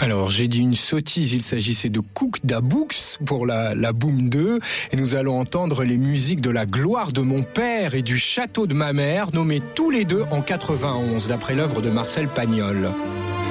Alors, j'ai dit une sottise, il s'agissait de Cook Da Books pour la Boom 2. Et nous allons entendre les musiques de La gloire de mon père et du château de ma mère, nommés tous les deux en 91, d'après l'œuvre de Marcel Pagnol.